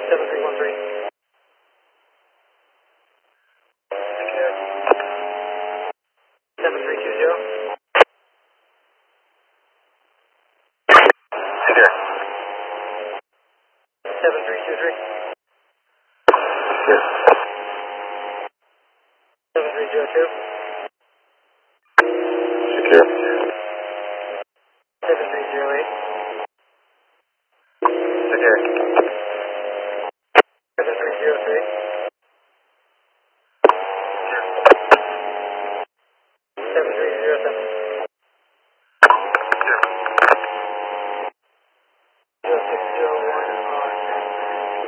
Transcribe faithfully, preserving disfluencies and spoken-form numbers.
seven three one three. seven three two zero. Here. seven three two three. Here. seven three zero two.